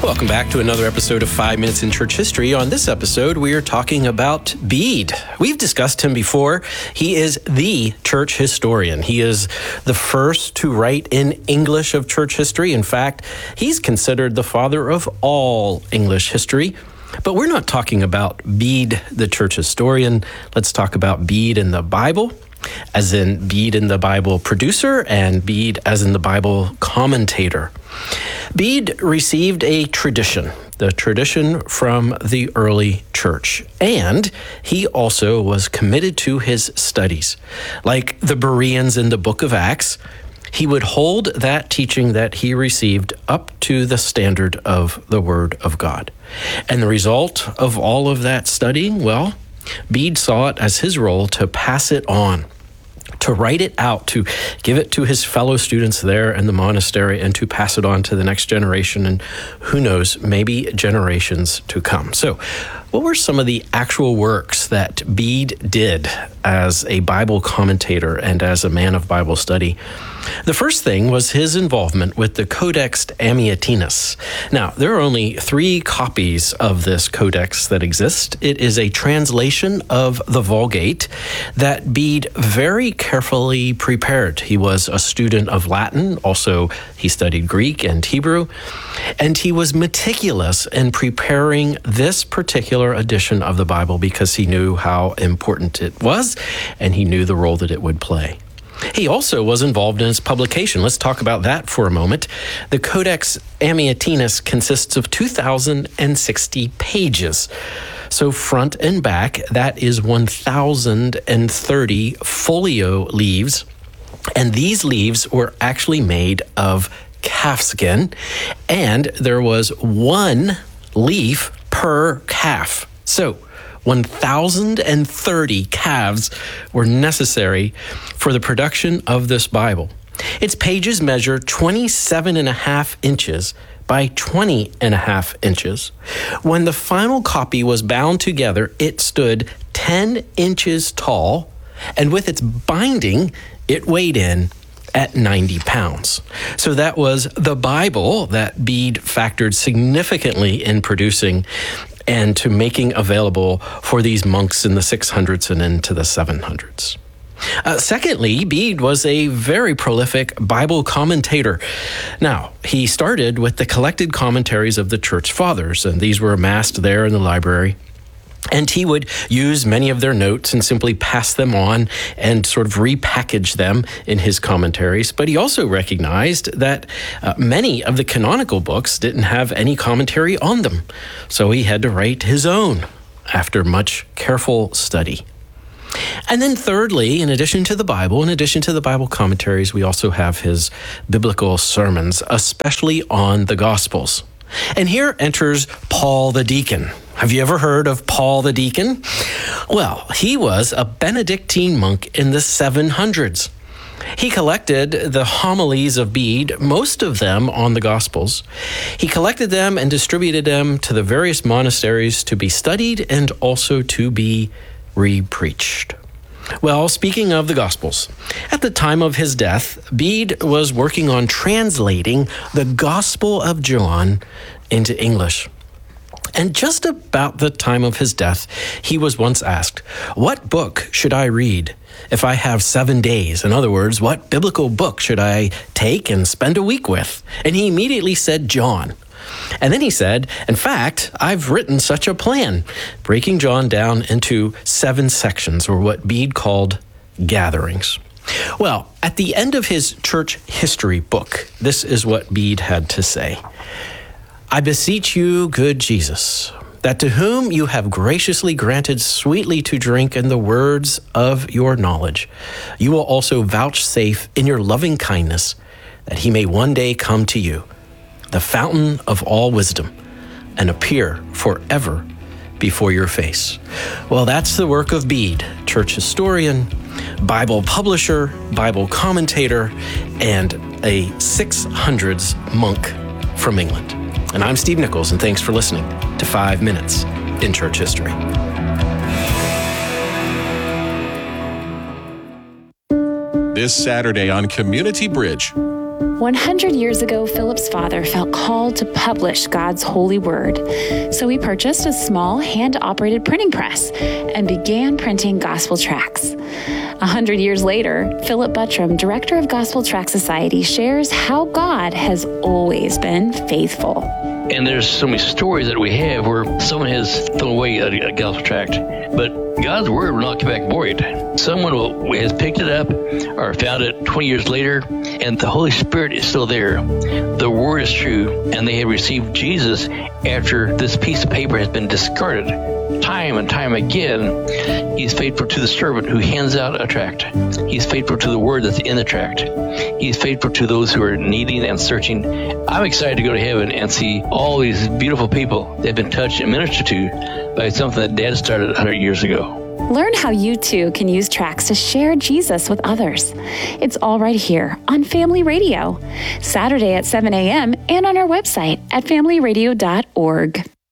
Welcome back to another episode of 5 Minutes in Church History. On this episode, we are talking about Bede. We've discussed him before. He is the church historian. He is the first to write in English of church history. In fact, he's considered the father of all English history. But we're not talking about Bede, the church historian. Let's talk about Bede in the Bible, as in Bede in the Bible producer and Bede as in the Bible commentator. Bede received a tradition, the tradition from the early church, and he also was committed to his studies. Like the Bereans in the book of Acts, he would hold that teaching that he received up to the standard of the Word of God. And the result of all of that studying, well, Bede saw it as his role to pass it on, to write it out, to give it to his fellow students there in the monastery, and to pass it on to the next generation, and who knows, maybe generations to come. So, what were some of the actual works that Bede did as a Bible commentator and as a man of Bible study? The first thing was his involvement with the Codex Amiatinus. Now, there are only 3 copies of this codex that exist. It is a translation of the Vulgate that Bede very carefully prepared. He was a student of Latin. Also, he studied Greek and Hebrew. And he was meticulous in preparing this particular edition of the Bible because he knew how important it was and he knew the role that it would play. He also was involved in its publication. Let's talk about that for a moment. The Codex Amiatinus consists of 2,060 pages. So front and back, that is 1,030 folio leaves. And these leaves were actually made of calfskin, and there was 1 leaf per calf. So 1,030 calves were necessary for the production of this Bible. Its pages measure 27.5 inches by 20.5 inches. When the final copy was bound together, it stood 10 inches tall, and with its binding, it weighed in at 90 pounds. So that was the Bible that Bede factored significantly in producing and to making available for these monks in the 600s and into the 700s. Secondly, Bede was a very prolific Bible commentator. Now, he started with the collected commentaries of the church fathers, and these were amassed there in the library. And he would use many of their notes and simply pass them on and sort of repackage them in his commentaries. But he also recognized that many of the canonical books didn't have any commentary on them. So he had to write his own after much careful study. And then thirdly, in addition to the Bible commentaries, we also have his biblical sermons, especially on the Gospels. And here enters Paul the Deacon. Have you ever heard of Paul the Deacon? Well, he was a Benedictine monk in the 700s. He collected the homilies of Bede, most of them on the Gospels. He collected them and distributed them to the various monasteries to be studied and also to be re-preached. Well, speaking of the Gospels, at the time of his death, Bede was working on translating the Gospel of John into English. And just about the time of his death, he was once asked, "What book should I read if I have 7 days? In other words, what biblical book should I take and spend a week with?" And he immediately said John. And then he said, "In fact, I've written such a plan," breaking John down into 7 sections, or what Bede called gatherings. Well, at the end of his church history book, this is what Bede had to say. "I beseech you, good Jesus, that to whom you have graciously granted sweetly to drink in the words of your knowledge, you will also vouchsafe in your loving kindness that he may one day come to you, the fountain of all wisdom, and appear forever before your face." Well, that's the work of Bede, church historian, Bible publisher, Bible commentator, and a 600s monk from England. And I'm Steve Nichols, and thanks for listening to 5 Minutes in Church History. This Saturday on Community Bridge, 100 years ago, Philip's father felt called to publish God's holy word. So he purchased a small hand-operated printing press and began printing gospel tracts. 100 years later, Philip Buttram, director of Gospel Tract Society, shares how God has always been faithful. And there's so many stories that we have where someone has thrown away a gospel tract, but God's word will not come back void. Someone has picked it up or found it 20 years later, and the Holy Spirit is still there. The word is true, and they have received Jesus after this piece of paper has been discarded. Time and time again, he's faithful to the servant who hands out a tract. He's faithful to the word that's in the tract. He's faithful to those who are needing and searching. I'm excited to go to heaven and see all these beautiful people that have been touched and ministered to by something that Dad started 100 years ago. Learn how you too can use tracts to share Jesus with others. It's all right here on Family Radio, Saturday at 7 a.m. and on our website at familyradio.org.